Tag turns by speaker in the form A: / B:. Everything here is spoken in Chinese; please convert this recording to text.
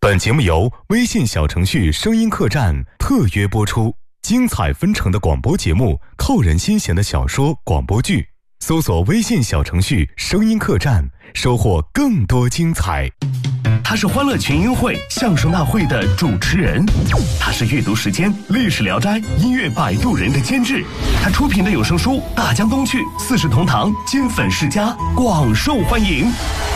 A: 本节目由微信小程序声音客栈特约播出，精彩纷呈的广播节目，扣人心弦的小说广播剧，搜索微信小程序声音客栈，收获更多精彩。
B: 他是欢乐群英会相声大会的主持人，他是阅读时间历史聊斋音乐摆渡人的监制，他出品的有声书大江东去四世同堂金粉世家广受欢迎。